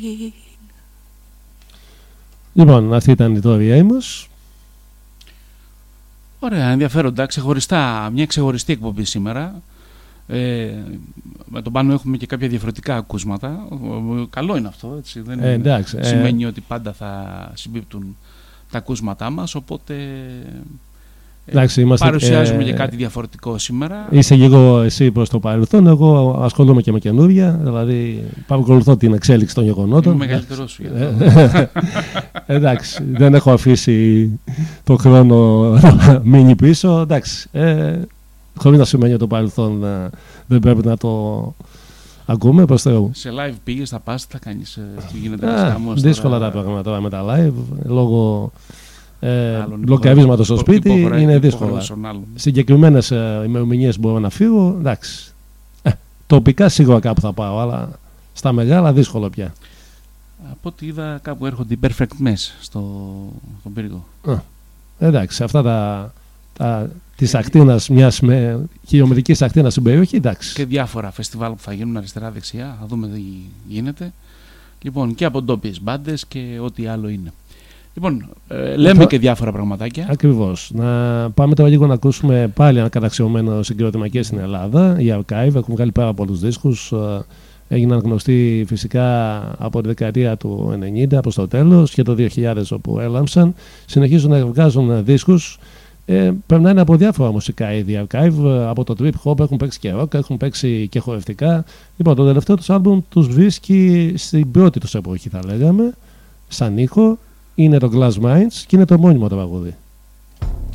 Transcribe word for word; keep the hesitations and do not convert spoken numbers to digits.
Λοιπόν, αυτή ήταν η Tori Amos. Ωραία, ενδιαφέροντα, ξεχωριστά, μια ξεχωριστή εκπομπή σήμερα. Ε, με τον Πάνο έχουμε και κάποια διαφορετικά ακούσματα. Καλό είναι αυτό, έτσι. Δεν ε, εντάξει, σημαίνει ε... ότι πάντα θα συμπίπτουν τα ακούσματά μας, οπότε εντάξει, είμαστε, παρουσιάζουμε ε, και κάτι διαφορετικό σήμερα. Είσαι λίγο εσύ προς το παρελθόν, εγώ ασχολούμαι και με καινούργια, δηλαδή παρακολουθώ την εξέλιξη των γεγονότων. Είμαι μεγαλύτερός σου. Εντάξει, δεν έχω αφήσει το χρόνο να μείνει πίσω, εντάξει, ε, χωρίς να σημαίνει το παρελθόν ε, δεν πρέπει να το ακούμε προς Θεού. Σε live πήγες, θα πας, θα κάνεις, τι γίνεται. Α, δύσκολα τώρα... τα πράγματα τώρα με τα live, λόγω ε, μπλοκαρίσματος στο σπίτι υπο, είναι δύσκολα. Συγκεκριμένες ε, ημερομηνίες μπορώ να φύγω, εντάξει. Ε, τοπικά σίγουρα κάπου θα πάω, αλλά στα μεγάλα δύσκολο πια. Από ό,τι είδα κάπου έρχονται οι Perfect Mess στο, στον πύργο. Α, εντάξει, αυτά τα... τα της ακτίνας, μιας με χιλιομετρικής ακτίνας στην περιοχή, εντάξει. Και διάφορα φεστιβάλ που θα γίνουν αριστερά-δεξιά, θα δούμε τι γίνεται. Λοιπόν, και από ντόπιες μπάντες και ό,τι άλλο είναι. Λοιπόν, ε, λέμε και διάφορα πραγματάκια. Ακριβώς. Να πάμε τώρα λίγο να ακούσουμε πάλι ένα καταξιωμένο συγκρότημα και στην Ελλάδα. Οι Archive έχουν βγάλει πάρα πολλούς δίσκους. Έγιναν γνωστοί φυσικά από τη δεκαετία του ενενήντα προς το τέλος και το δύο χιλιάδες όπου έλαμψαν. Συνεχίζουν να βγάζουν δίσκους. Ε, περνάνε από διάφορα μουσικά είδη Archive, από το trip hop έχουν παίξει και rock, έχουν παίξει και χορευτικά. Λοιπόν, το τελευταίο τους άλμπουμ τους βρίσκει στην πρώτη τους εποχή, θα λέγαμε, σαν ήχο. Είναι το Glass Minds και είναι το μόνιμο τραγούδι.